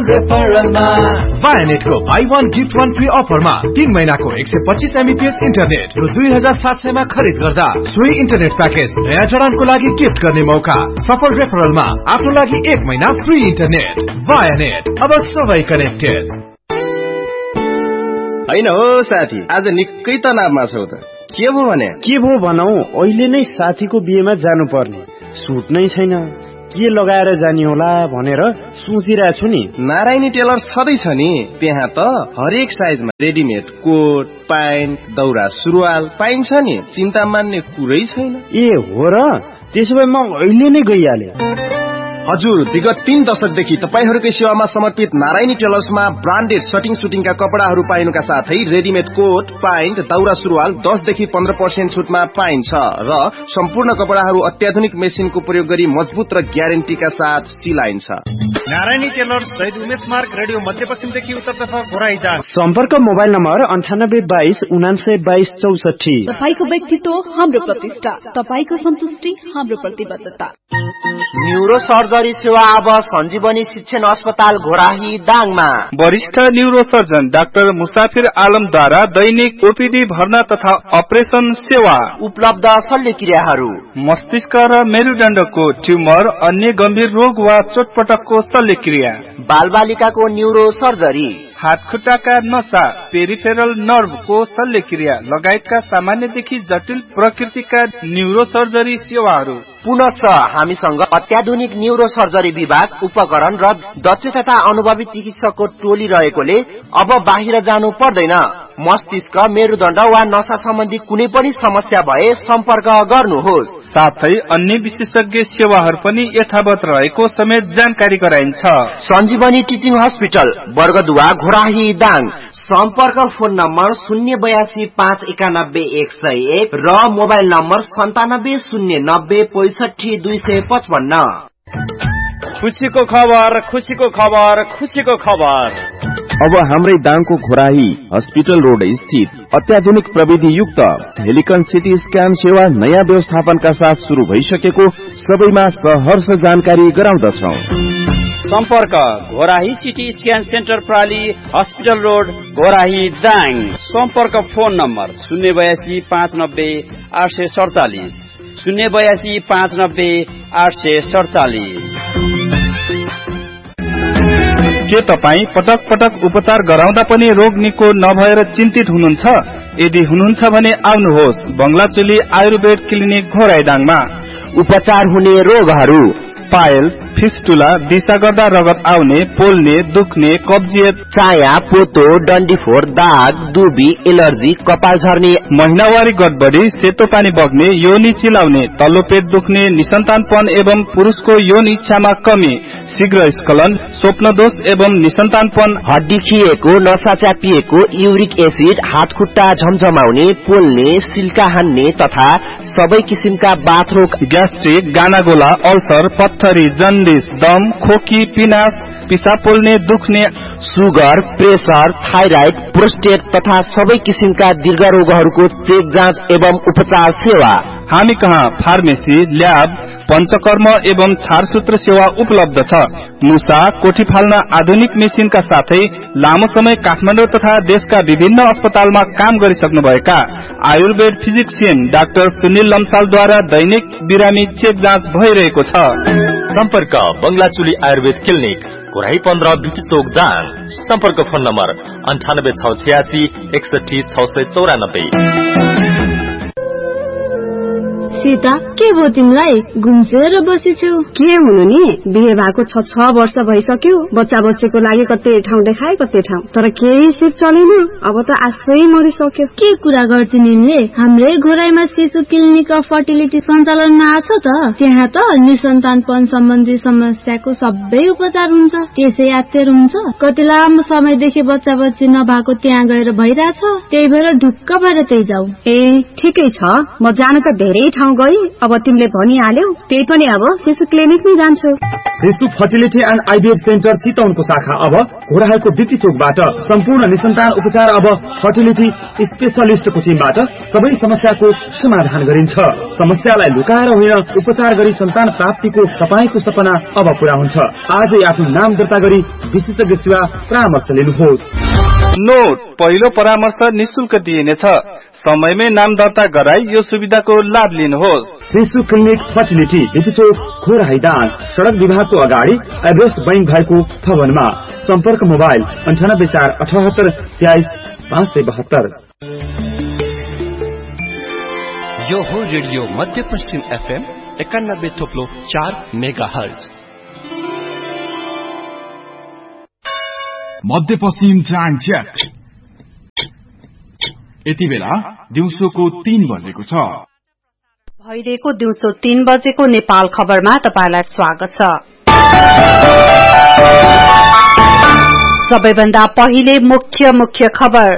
रेफरलमा वायानेटको by 1 gift 1 free अफरमा 3 महिनाको 125 MBPS internet र 2700 मा खरिद गर्दा सोही इन्टरनेट प्याकेज नयाँ जडानको लागि गिफ्ट गर्ने मौका। सफल रेफरलमा आफ्नो लागि 1 महिना फ्री इन्टरनेट। वायानेट, अब सबै कनेक्टेड। हैन हो साथी, आज निकै तनावमा छौ त। के भो भने? के भो भनौ, अहिले नै साथीको बिहेमा जानु पर्ने, सुट नै छैन, के लगाएर जाने होला भनेर सोचिरहेको छु नि। नारायणी टेलर छँदैछ नि, त्यहाँ त हरेक साइजमा रेडिमेड कोट, प्यान्ट, दौरा सुरुवाल पाइन्छ नि, चिन्ता मान्ने कुरै छैन। ए हो र, त्यसो भए म अहिले नै गइहाले। हजुर, विगत 3 दशकदेखि तपाईहरुकै सेवामा समर्पित नारायणी टेलर्समा ब्रान्डेड सटिङ सुटिङका कपडाहरू पाइनुका साथै रेडिमेड कोट, प्यान्ट, दौरा सुरुवाल 10 देखि 15% छुटमा पाइन्छ र सम्पूर्ण कपडाहरू अत्याधुनिक मेसिनको प्रयोग गरी मजबुत र ग्यारेन्टीका साथ सिलाइन्छ। नारायणी टेलर्स शहीद उमेश मार्ग, रेडियो मध्यपश्चिमदेखि उत्तरतर्फ घोराइजान। सम्पर्क मोबाइल नम्बर 9822 तपाईको व्यक्तित्व हाम्रो प्रतिष्ठा, तपाईको सन्तुष्टि हाम्रो प्रतिबद्धता। न्यूरो सर्जरी सेवा अब सञ्जीवनी शिक्षण अस्पताल घोराही दाङमा। वरिष्ठ न्यूरो सर्जन डाक्टर मुसाफिर आलमद्वारा दैनिक ओपीडी भर्ना तथा अपरेसन सेवा उपलब्ध। शल्यक्रियाहरू मस्तिष्क र मेरुदण्डको ट्युमर, अन्य गम्भीर रोग वा चोटपटकको शल्यक्रिया, बालबालिकाको न्यूरो सर्जरी, हातखुट्टाका नसा, पेरिफेरल नर्भको शल्यक्रिया लगायतका सामान्यदेखि जटिल प्रकृतिका न्यूरो सर्जरी सेवाहरू। पुनश्च हामीसँग अत्याधुनिक न्यूरो सर्जरी विभाग, उपकरण र दक्ष तथा अनुभवी चिकित्सकको टोली रहेकोले अब बाहिर जानु पर्दैन। मस्तिष्क, मेरुदण्ड वा नसा सम्बन्धी कुनै पनि समस्या भए सम्पर्क गर्नुहोस्। साथै अन्य विशेषज्ञ सेवाहरू पनि यथावत रहेको समेत जानकारी गराइन्छ। सञ्जीवनी टिचिङ हस्पिटल, बर्गदुवा, घोराही दाङ। सम्पर्क फोन नम्बर 082 591 101 र मोबाइल नम्बर 97 090 65 255। खुसीको खबर, खुसीको खबर, खुसीको खबर। अब हाम्रै दाङको घोराही हस्पिटल रोड स्थित अत्याधुनिक प्रविधि युक्त हेलिकन सिटी स्क्यान सेवा नयाँ व्यवस्थापनका साथ शुरू भइसकेको सबैमा सहर्ष जानकारी गराउँदछौ। सम्पर्क Ghorahi CT scan centre प्राली, hospital road, Ghorahi Dang. सम्पर्क फोन नम्बर 082 590 847 082 590 847। के तपाई पटक पटक उपचार गराउँदा पनि रोग निको नभएर चिन्तित हुनुहुन्छ? यदि हुनुहुन्छ भने आउनुहोस् बंगलाचुली आयुर्वेद क्लिनिक घोराइदाङमा। उपचार हुने रोगहरू: पाइल्स, फिस्टुला, दिशा गर्दा रगत आउने, पोल्ने, दुख्ने, कब्जियत, चाया, पोतो, डन्डीफोर, दाग, दुबी, एलर्जी, कपाल झर्ने, महिनावारी गडबडी, सेतो पानी बग्ने, योनि चिलाउने, तल्लो पेट दुख्ने, निसन्तानपन एवं पुरुषको यौन इच्छामा कमी, शीघ्र स्खलन, स्वप्नदोष एवं निसन्तानपन, हड्डी खिएको, नसा च्यापिएको, युरिक एसिड, हातखुट्टा झमझमाउने, पोल्ने, सिल्का हान्ने तथा सबै किसिमका बाथरोग, ग्यास्ट्रिक, गानागोला, अल्सर, पत्थरी, जन्डिस, दम, खोकी, पिनास, पिसाब पोल्ने, दुख्ने, सुगर, प्रेसर, थाइराइड, प्रोस्टेट तथा सबै किसिमका दीर्घ रोगहरूको चेक जाँच एवं उपचार सेवा। हामी कहाँ फार्मेसी, ल्याब, पञ्चकर्म एवं छारसूत्र सेवा उपलब्ध छ। मुसा, कोठी फाल्न आधुनिक मेसिनका साथै लामो समय काठमाडौँ तथा देशका विभिन्न अस्पतालमा काम गरिसक्नुभएका आयुर्वेद फिजिक्सियन डाक्टर सुनिल लम्सालद्वारा दैनिक बिरामी चेक जाँच भइरहेको छ। सम्पर्क बंगलाचुली आयुर्वेद क्लिनिक, घोराही 15, बिटी चोक दाङ। सम्पर्क फोन नम्बर 98 686 61 694। सीता, के भयो तिमीलाई? घुम्सेर बसेछौ? के हुनु नि, बिहे भएको 6 वर्ष भइसक्यो। बच्चा बच्चीको लागि कतै ठाउँ देखाए कतै ठाउँ, तर केही सिप चलेन। अब त आशै मरिसक्यो। के कुरा गर्छिन् यिनले? हाम्रै घोराईमा शिशु क्लिनिक अफ फर्टिलिटी सञ्चालनमा आछ त। त्यहाँ त निसन्तानपन सम्बन्धी समस्याको सबै उपचार हुन्छ। त्यसै यात्रेर हुन्छ। कति लामो समयदेखि बच्चा बच्ची नभएको त्यहाँ गएर भइरहेछ। त्यही भएर ढुक्क भएर त्यही जाऊ। ए, ठिकै छ, म जान त धेरै ठाउँ गई अब तिमीले भनिहाल्यौ त्यही पनि अब शिशु क्लिनिकमै जान्छु। शिशु फर्टिलिटी एन्ड आइभीएफ सेन्टर चितवनको शाखा अब घोराहाइको बिपी चोकबाट सम्पूर्ण निसन्तान उपचार अब फर्टिलिटी स्पेशलिस्टको टिमबाट सबै समस्याको समाधान गरिन्छ। समस्यालाई लुकाएर होइन उपचार गरी सन्तान प्राप्तिको तपाईको सपना अब पूरा हुन्छ। आजै आफ्नो नाम दर्ता गरी विशेषज्ञ सेवा परामर्श लिनुहोस्। नोट, पहिलो परामर्श निशुल्क दिइनेछ। समयमै नाम दर्ता गराई यो सुविधाको लाभ लिनुहोस्। शिशु क्लिनिक फर्टिलिटी बिपीचोक घोराहाइदाङ सड़क विभागको अगाडि एभरेस्ट बैंक भएको भवनमा। सम्पर्क मोबाइल 9848782572। यो हो रेडियो मध्यपश्चिम FM 91.4 मेगाहर्ज। मध्यपश्चिम टाइम चेक। यति बेला दिउँसोको 3 बजेको छ। भइरहेको दिउँसो 3 बजेको नेपाल खबरमा तपाईलाई स्वागत छ। सबैभन्दा पहिले मुख्य खबर।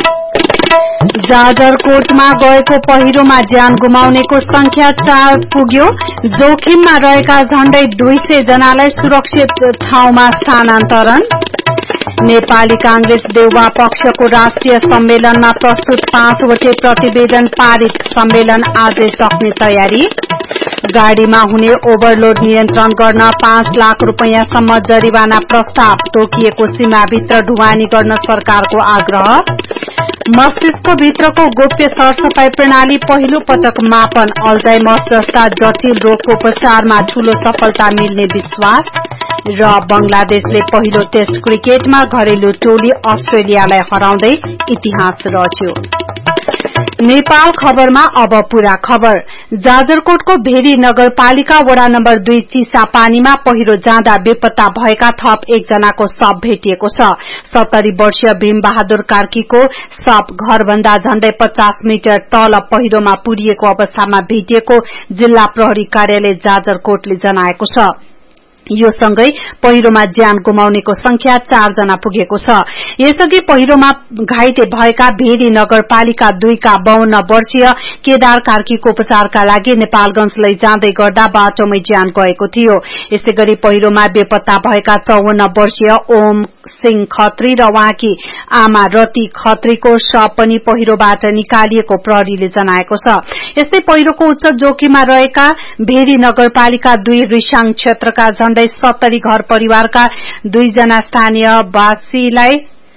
जाजरकोटमा गएको पहिरोमा ज्यान गुमाउनेको संख्या 4 पुग्यो। जोखिममा रहेका झण्डै 200 जनालाई सुरक्षित ठाउँमा स्थानान्तरण। नेपाली कांग्रेस देउवा पक्षको राष्ट्रिय सम्मेलनमा प्रस्तुत 5वटे प्रतिवेदन पारित। सम्मेलन आजै सक्ने तयारी। गाड़ीमा हुने ओभरलोड नियन्त्रण गर्न 5 लाख रुपैयाँसम्म जरिवाना प्रस्ताव। तोकिएको सीमाभित्र ढुवानी गर्न सरकारको आग्रह। मस्तिष्क भित्रको गोप्य सरसफाई प्रणाली पहिलो पटक मापन। अल्जाइमर्स जस्ता जटिल रोगको उपचारमा ठूलो सफलता मिल्ने विश्वास। र बंगलादेशले पहिलो टेस्ट क्रिकेटमा घरेलु टोली अस्ट्रेलियालाई हराउँदै इतिहास रच्यो। नेपाल खबरमा अब पूरा खबर। जाजरकोटको भेरी नगरपालिका वडा नम्बर 2 चिसा पानीमा पहिरो जाँदा बेपत्ता भएका थप 1 जनाको शव भेटिएको छ। 70 वर्षीय भीम बहादुर कार्कीको शव घरभन्दा झण्डै 50 मिटर तल पहिरोमा पुरिएको अवस्थामा भेटिएको जिल्ला प्रहरी कार्यालय जाजरकोटले जनाएको छ। यो सँगै पहिरोमा ज्यान गुमाउनेको संख्या 4 जना पुगेको छ। यसअघि पहिरोमा घाइते भएका भेरी नगरपालिका 2 का 52 वर्षीय केदार कार्कीको उपचारका लागि नेपालगंज लैजाँदै गर्दा बाटोमै ज्यान गएको थियो। यसैगरी पहिरोमा बेपत्ता भएका 54 वर्षीय ओम सिंह खत्री र उहाँकी आमा रति खत्रीको शव पनि पहिरोबाट निकालिएको प्रहरीले जनाएको छ। यस्तै पहिरोको उच्च जोखिममा रहेका भेरी नगरपालिका 2 रिसाङ क्षेत्रका झण्डै 70 घर परिवारका 2 जना स्थानीयवासीलाई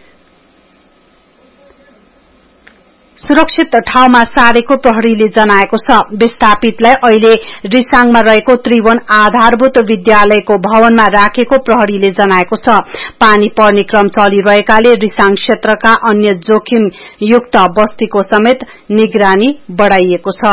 सुरक्षित ठाउँमा सारेको प्रहरीले जनाएको छ। विस्थापितलाई अहिले रिसाङमा रहेको त्रिभुवन आधारभूत विद्यालयको भवनमा राखेको प्रहरीले जनाएको छ। पानी पर्ने क्रम चलिरहेकाले रिसाङ क्षेत्रका अन्य जोखिमयुक्त बस्तीको समेत निगरानी बढ़ाइएको छ।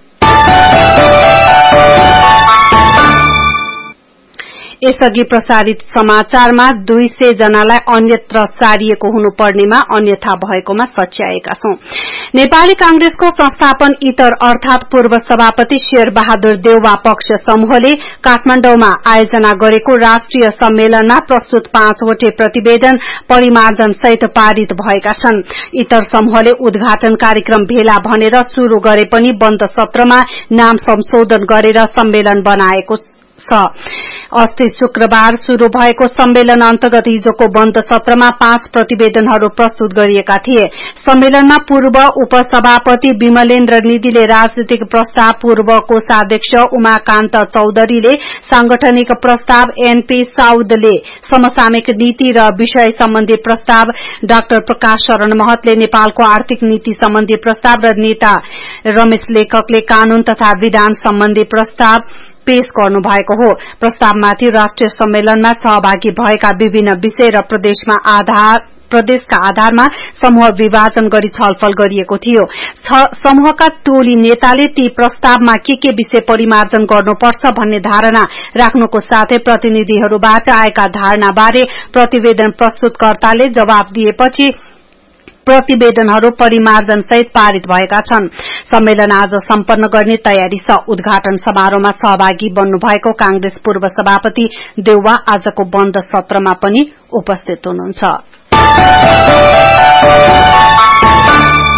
यसअघि प्रसारित समाचारमा 200 जनालाई अन्यत्र सारिएको हुनुपर्नेमा अन्यथा भएकोमा सच्याएका छौं। नेपाली कांग्रेसको संस्थापन इतर अर्थात पूर्व सभापति शेर बहादुर देउवा पक्ष समूहले काठमाण्डौमा आयोजना गरेको राष्ट्रिय सम्मेलनमा प्रस्तुत 5वटे प्रतिवेदन परिमार्जन सहित पारित भएका छन्। इतर समूहले उद्घाटन कार्यक्रम भेला भनेर शुरू गरे पनि बन्द सत्रमा नाम संशोधन गरेर सम्मेलन बनाएको छ। अस्ति शुक्रबार शुरू भएको सम्मेलन अन्तर्गत हिजोको बन्द सत्रमा 5 प्रतिवेदनहरू प्रस्तुत गरिएका थिए। सम्मेलनमा पूर्व उपसभापति विमलेन्द्र निधिले राजनीतिक प्रस्ताव, पूर्व कोषाध्यक्ष उमाकान्त चौधरीले सांगठनिक प्रस्ताव, एनपी साउदले समसामयिक नीति र विषय सम्बन्धी प्रस्ताव, डाक्टर प्रकाश शरण महतले नेपालको आर्थिक नीति सम्बन्धी प्रस्ताव र नेता रमेश लेखकले कानून तथा विधान सम्बन्धी प्रस्ताव पेश गर्नु भएको हो। प्रस्तावमाथि राष्ट्रिय सम्मेलनमा सहभागी भएका विभिन्न विषय र प्रदेशका आधारमा समूह विभाजन गरी छलफल गरिएको थियो। समूहका टोली नेताले ती प्रस्तावमा के विषय परिमार्जन गर्नुपर्छ भन्ने धारणा राख्नुको साथै प्रतिनिधिहरूबाट आएका धारणाबारे प्रतिवेदन प्रस्तुतकर्ताले जवाब दिएपछि प्रतिवेदनहरू परिमार्जन सहित पारित भएका छन्। सम्मेलन आज सम्पन्न गर्ने तयारी छ। उद्घाटन समारोहमा सहभागी बन्नुभएको कांग्रेस पूर्व सभापति देउवा आजको बन्द सत्रमा पनि उपस्थित हुनुहुन्छ।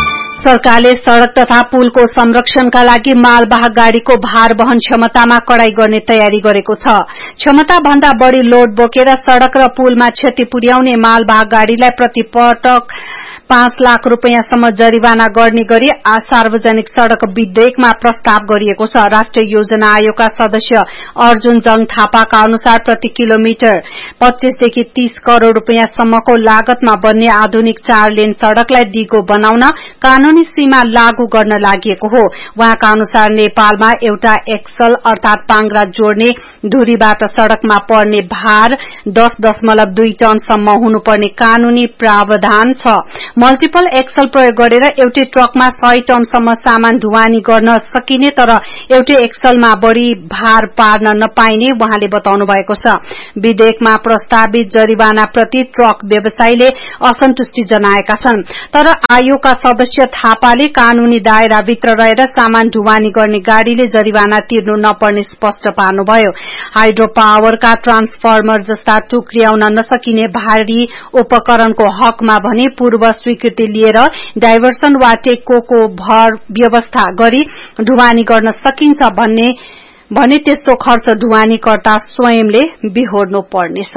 सरकारले सड़क तथा पुलको संरक्षणका लागि मालवाहक गाड़ीको भार वहन क्षमतामा कडाई गर्ने तयारी गरेको छ। क्षमता भन्दा बढ़ी लोड बोकेर सड़क र पुलमा क्षति पुर्याउने मालवाहक गाड़ीलाई प्रतिपटक 5 लाख रूपैयाँसम्म जरिवाना गर्ने गरी सार्वजनिक सड़क विधेयकमा प्रस्ताव गरिएको छ। राष्ट्रिय योजना आयोगका सदस्य अर्जुन जङ थापाका अनुसार प्रति किलोमिटर 25 देखि 30 करोड़ रूपैयाँसम्मको लागतमा बन्ने आधुनिक 4 लेन सड़कलाई दिगो बनाउन कानूनी सीमा लागू गर्न लागि हो। उहाँका अनुसार नेपालमा एउटा एक्सल अर्थात पाङ्ग्रा जोड्ने धुरीबाट सड़कमा पर्ने भार 10.2 टनसम्म हुनुपर्ने कानूनी प्रावधान छ। मल्टिपल एक्सल प्रयोग गरेर एउटै ट्रकमा 100 टनसम्म सामान ढुवानी गर्न सकिने तर एउटै एक्सलमा बढ़ी भार पार्न नपाइने उहाँले बताउनु भएको छ। विधेयकमा प्रस्तावित जरिवाना प्रति ट्रक व्यवसायीले असन्तुष्टि जनाएका छन्, तर आयोगका सदस्य थापाले कानूनी दायराभित्र रहेर सामान ढुवानी गर्ने गाड़ीले जरिवाना तिर्नु नपर्ने स्पष्ट पार्नुभयो। हाइड्रो पावरका ट्रान्सफर्मर जस्ता टुक्रियाउन नसकिने भारी उपकरणको हकमा भने पूर्व स्वीकृति लिएर डाइभर्सन वा टेकोको भर व्यवस्था गरी ढुवानी गर्न सकिन्छ भने त्यस्तो खर्च ढुवानीकर्ता स्वयंले बिहोर्नु पर्नेछ।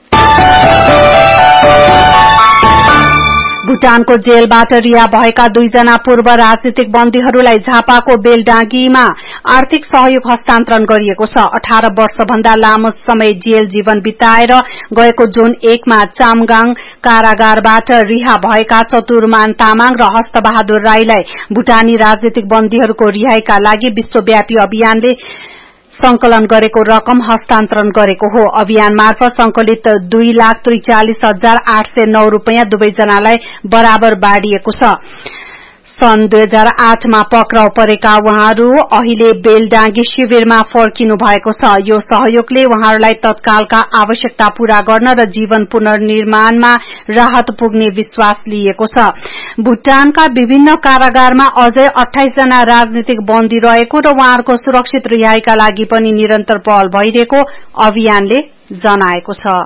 भूटानको जेलबाट रिहा भएका 2 जना पूर्व राजनीतिक बन्दीहरूलाई झापाको बेलडाँगीमा आर्थिक सहयोग हस्तान्तरण गरिएको छ। 18 वर्षभन्दा लामो समय जेल जीवन बिताएर गएको जोन 1 मा चामगाङ कारागारबाट रिहा भएका चतुरमान तामाङ र हस्तबहादुर राईलाई भूटानी राजनीतिक बन्दीहरूको रिहाईका लागि विश्वव्यापी अभियानले संकलन गरेको रकम हस्तान्तरण गरेको हो। अभियान मार्फत संकलित 2,43,809 रूपैयाँ दुवैजनालाई बराबर बाँडिएको छ। सन् 2008 मा पक्राउ परेका उहाँहरू अहिले बेलडाँगी शिविरमा फर्किनु भएको छ। यो सहयोगले उहाँहरूलाई तत्कालका आवश्यकता पूरा गर्न र जीवन पुनर्निर्माणमा राहत पुग्ने विश्वास लिएको छ। भूटानका विभिन्न कारागारमा अझै 28 जना राजनीतिक बन्दी रहेको र उहाँहरूको सुरक्षित रिहाईका लागि पनि निरन्तर पहल भइरहेको अभियानले जनाएको छ।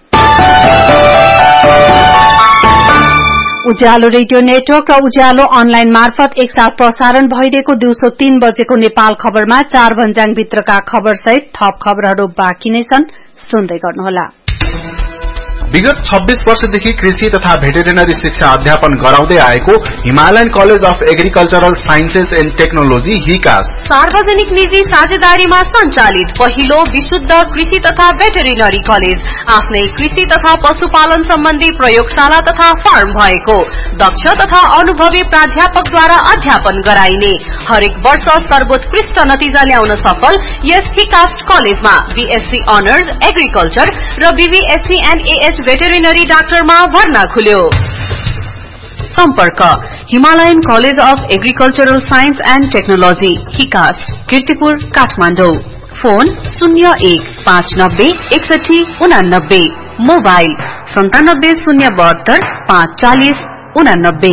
उज्यालो रेडियो नेटवर्क र उज्यालो अनलाइन मार्फत एकसाथ प्रसारण भइरहेको दिउँसो 3 बजेको नेपाल खबरमा 4 भन्ज्याङ भित्रका खबर सहित थप खबरहरू बाँकी नै छन्, सुन्दै गर्नुहोला। विगत 26 वर्षदेखि कृषि तथा भेटेरिनरी शिक्षा अध्यापन गराउँदै आएको Himalayan college of agricultural sciences and technology हिकास सार्वजनिक निजी साझेदारीमा सञ्चालित पहिलो विशुद्ध कृषि तथा भेटेरिनरी कलेज आफ्नै कृषि तथा पशुपालन सम्बन्धी प्रयोगशाला तथा फार्म भएको दक्ष तथा अनुभवी प्राध्यापकद्वारा अध्यापन गराइने हरेक वर्ष सर्वोत्कृष्ट नतिजा ल्याउन सफल यस हिकास्ट कलेजमा बीएससी अनर्स एग्रिकल्चर र बीबीएससी एन्ड एएच भेटेरिनरी डाक्टरमा भर्ना खुल्यो। सम्पर्क Himalayan college of agricultural science and technology हिकास्ट Kirtipur Kathmandu. Phone 01596189 mobile 9702 540 89।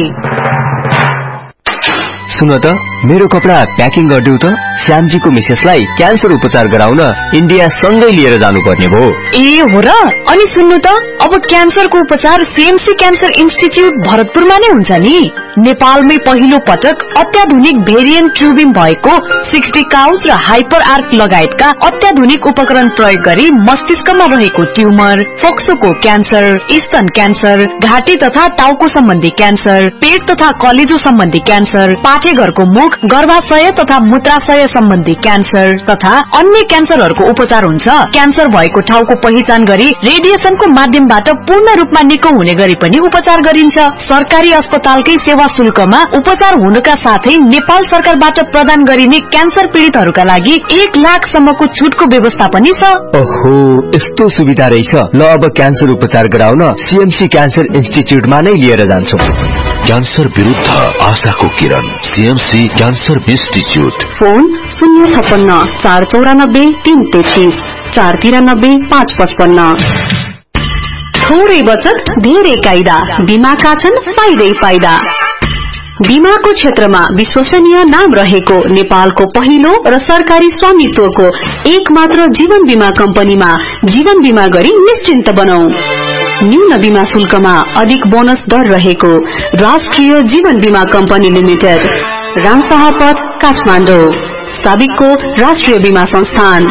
सुन त मेरो कपडा प्याकिङ गरिदेऊ त। श्यामजीको मिसेसलाई क्यान्सर उपचार गराउन इन्डिया सँगै लिएर जानुपर्ने भो। ए हो र? अनि सुन्नु त, अब क्यान्सरको उपचार सीएमसी क्यान्सर इन्स्टिच्युट भरतपुरमा नै हुन्छ नि। नेपालमै पहिलो पटक अत्याधुनिक भेरिएन्ट ट्युबिङ भएको 60 काउस र हाइपर आर्क लगायतका अत्याधुनिक उपकरण प्रयोग गरी मस्तिष्कमा रहेको ट्युमर, फोक्सोको क्यान्सर, स्तन क्यान्सर, घाँटी तथा टाउको सम्बन्धी क्यान्सर, पेट तथा कलेजो सम्बन्धी क्यान्सर, पाठेघरको मुख, गर्भाशय तथा मूत्राशय सम्बन्धी क्यान्सर तथा अन्य क्यान्सरहरूको उपचार हुन्छ। क्यान्सर भएको ठाउँको पहिचान गरी रेडिएसनको माध्यमबाट पूर्ण रूपमा निको हुने गरी पनि उपचार गरिन्छ। सरकारी अस्पतालकै सेवा शुल्कमा उपचार हुनुका साथै नेपाल सरकारबाट प्रदान गरिने क्यान्सर पीड़ितहरूका लागि 1 लाखसम्मको छुटको व्यवस्था पनि छ। ओहो, यस्तो सुविधा रहेछ। ल अब क्यान्सर उपचार गराउन सीएमसी क्यान्सर इन्स्टिच्युटमा नै लिएर जान्छु। क्यान्सर विरुद्ध आशाको किरण सीएमसी क्यान्सर इन्स्टिच्युट। फोन 056 494 333 493 555। थोरै बचत धेरै कायदा, बीमाका छन् फाइदै फाइदा। बीमाको क्षेत्रमा विश्वसनीय नाम रहेको नेपालको पहिलो र सरकारी स्वामित्वको एक मात्र जीवन बीमा कम्पनीमा जीवन बीमा गरी निश्चिन्त बनौं। न्यून बीमा शुल्कमा अधिक बोनस दर रहेको राष्ट्रिय जीवन बीमा कम्पनी लिमिटेड, रामशाहपथ, काठमाडौँ। साबिकको राष्ट्रिय बीमा संस्थान।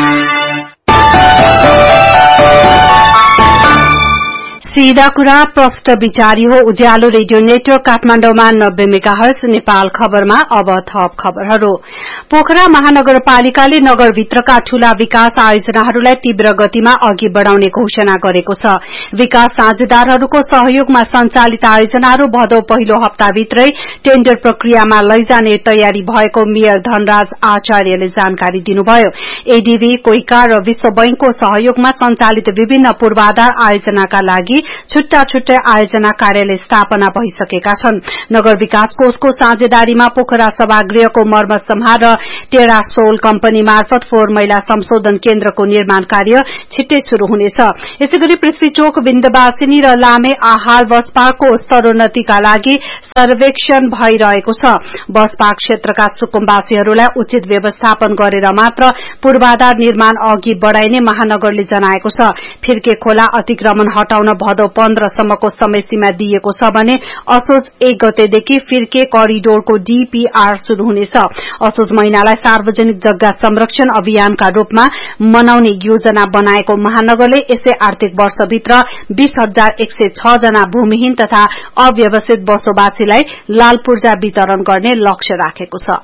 सीधा कुरा प्रष्ट विचारी हो। उज्यालो रेडियो नेटवर्क काठमाडौँमा 90 मेगाहर्ज। नेपाल खबरमा अब थप खबरहरू। पोखरा महानगरपालिकाले नगरभित्रका ठूला विकास आयोजनाहरूलाई तीव्र गतिमा अघि बढ़ाउने घोषणा गरेको छ। विकास साझेदारहरूको सहयोगमा सञ्चालित आयोजनाहरू भदौ पहिलो हप्ताभित्रै टेन्डर प्रक्रियामा लैजाने तयारी भएको मेयर धनराज आचार्यले जानकारी दिनुभयो। एडीबी, कोइका र विश्व बैंकको सहयोगमा सञ्चालित विभिन्न पूर्वाधार आयोजनाका लागि छुट्टा छुट्टै आयोजना कार्यालय स्थापना भइसकेका छन्। नगर विकास कोषको साझेदारीमा पोखरा सभागृहको मर्मत सम्हार र टेरासोल कम्पनी मार्फत फोहोर मैला संशोधन केन्द्रको निर्माण कार्य छिट्टै शुरू हुनेछ। यसैगरी पृथ्वीचोक, विन्ध्यवासिनी र लामे आहाल बस पार्कको स्तरोन्नतिका लागि सर्वेक्षण भइरहेको छ। बस पार्क क्षेत्रका सुकुम्बासीहरूलाई उचित व्यवस्थापन गरेर मात्र पूर्वाधार निर्माण अघि बढ़ाइने महानगरले जनाएको छ। फिर्के खोला अतिक्रमण हटाउन भदौ 15 सम्मको समय सीमा दिएको छ भने असोज 1 गतेदेखि फिर्के करिडोरको डीपीआर शुरू हुनेछ। असोज महिनालाई सार्वजनिक जग्गा संरक्षण अभियानका रूपमा मनाउने योजना बनाएको महानगरले यसै आर्थिक वर्षभित्र 20,106 जना भूमिहीन तथा अव्यवस्थित बसोबासीलाई लाल पूर्जा वितरण गर्ने लक्ष्य राखेको छ।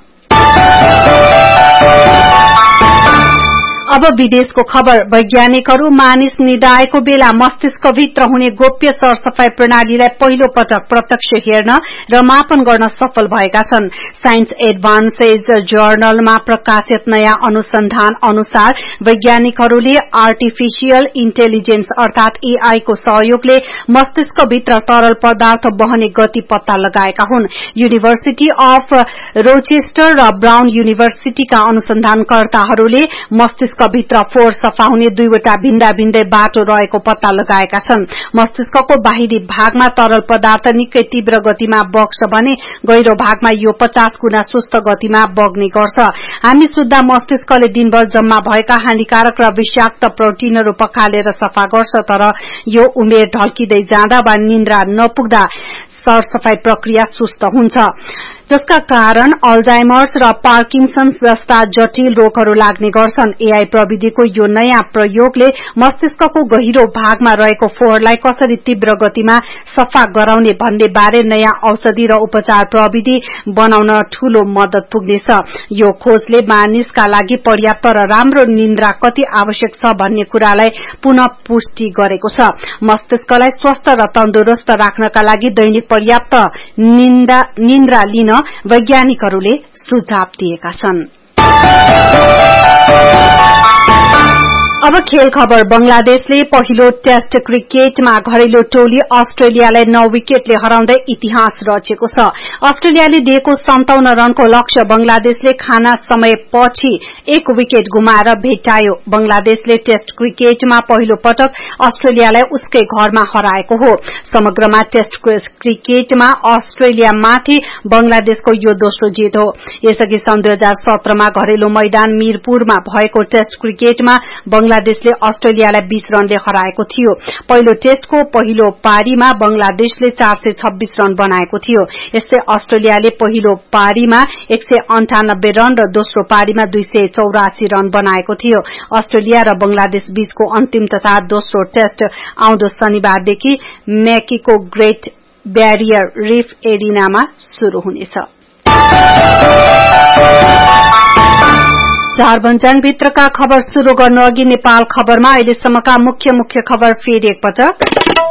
अब विदेशको खबर। वैज्ञानिकहरू मानिस निदाएको बेला मस्तिष्कभित्र हुने गोप्य सरसफाई प्रणालीलाई पहिलो पटक प्रत्यक्ष हेर्न र मापन गर्न सफल भएका छन्। साइन्स एडभान्सेज जर्नलमा प्रकाशित नयाँ अनुसन्धान अनुसार वैज्ञानिकहरूले आर्टिफिशियल इन्टेलिजेन्स अर्थात एआई को सहयोगले मस्तिष्कभित्र तरल पदार्थ बहने गति पत्ता लगाएका हुन्। युनिभर्सिटी अफ रोचेस्टर र ब्राउन युनिभर्सिटीका अनुसन्धानकर्ताहरूले मस्तिष्कभित्र फोहोर सफा हुने दुईवटा भिन्दा भिन्दै बाटो रहेको पत्ता लगाएका छन्। मस्तिष्कको बाहिरी भागमा तरल पदार्थ निकै तीव्र गतिमा बग्छ भने गहिरो भागमा यो 50 गुणा सुस्त गतिमा बग्ने गर्छ। हामी सुत्दा मस्तिष्कले दिनभर जम्मा भएका हानिकारक र विषाक्त प्रोटिनहरू पखालेर सफा गर्छ, तर यो उमेर ढल्किँदै जाँदा वा निन्द्रा नपुग्दा सरसफाई प्रक्रिया सुस्त हुन्छ, जसका कारण अल्जाइमर्स र पार्किन्सन्स जस्ता जटिल रोगहरू लाग्ने गर्छन्। एआई प्रविधिको यो नयाँ प्रयोगले मस्तिष्कको गहिरो भागमा रहेको फोहोरलाई कसरी तीव्र गतिमा सफा गराउने भन्ने बारे नयाँ औषधि र उपचार प्रविधि बनाउन ठूलो मद्दत पुग्नेछ। यो खोजले मानिसका लागि पर्याप्त र राम्रो निन्द्रा कति आवश्यक छ भन्ने कुरालाई पुनः पुष्टि गरेको छ। मस्तिष्कलाई स्वस्थ र तन्दुरुस्त राख्नका लागि दैनिक पर्याप्त निन्द्रा लिन वैज्ञानिकहरूले सुझाव दिएका छन्। अब खेल खबर। बंगलादेशले पहिलो टेस्ट क्रिकेटमा घरेलु टोली अस्ट्रेलियालाई 9 विकेटले हराउँदै इतिहास रचेको छ। अस्ट्रेलियाले दिएको 57 रनको लक्ष्य बंगलादेशले खाना समयपछि 1 विकेट गुमाएर भेटायो। बंगलादेशले टेस्ट क्रिकेटमा पहिलो पटक अस्ट्रेलियालाई उसकै घरमा हराएको हो। समग्रमा टेस्ट क्रिकेटमा अस्ट्रेलियामाथि बंगलादेशको यो दोस्रो जित हो। यसअघि सन् 2017 मा घरेलु मैदान मीरपुरमा भएको टेस्ट क्रिकेटमा बंगलादेशले अस्ट्रेलियालाई 20 रनले हराएको थियो। पहिलो टेस्टको पहिलो पारीमा बंगलादेशले 426 रन बनाएको थियो। यस्तै अस्ट्रेलियाले पहिलो पारीमा 198 रन र दोस्रो पारीमा 284 रन बनाएको थियो। अस्ट्रेलिया र बंगलादेश बीचको अन्तिम तथा दोस्रो टेस्ट आउँदो शनिबारदेखि मैकीको ग्रेट ब्यारियर रिफ एरिनामा शुरू हुनेछ। झारबन्जाङ भित्रका खबर शुरू गर्नु अघि नेपाल खबरमा अहिलेसम्मका मुख्य खबर फेरि एकपटक।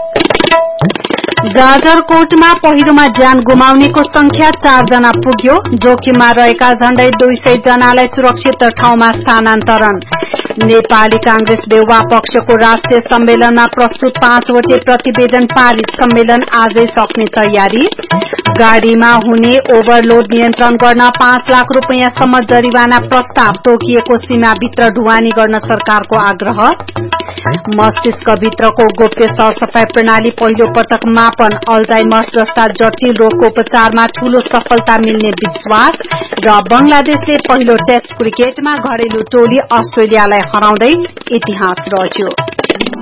जाजरकोटमा पहिरोमा ज्यान गुमाउनेको संख्या 4 जना पुग्यो। जोखिममा रहेका झण्डै 200 जनालाई सुरक्षित ठाउँमा स्थानान्तरण। नेपाली कांग्रेस देउवा पक्षको राष्ट्रिय सम्मेलनमा प्रस्तुत 5 वटे प्रतिवेदन पारित। सम्मेलन आजै सक्ने तयारी। गाड़ीमा हुने ओभरलोड नियन्त्रण गर्न 5 लाख रुपैयाँसम्म जरिवाना प्रस्ताव। तोकिएको सीमाभित्र ढुवानी गर्न सरकारको आग्रह। मस्तिष्कभित्रको गोप्य सरसफाई प्रणाली पहिलो पटक मापन। अल्जाइमर्स जस्ता जटिल रोगको उपचारमा ठूलो सफलता मिल्ने विश्वास। र बंगलादेशले पहिलो टेस्ट क्रिकेटमा घरेलु टोली अस्ट्रेलियालाई हराउँदै इतिहास रच्यो।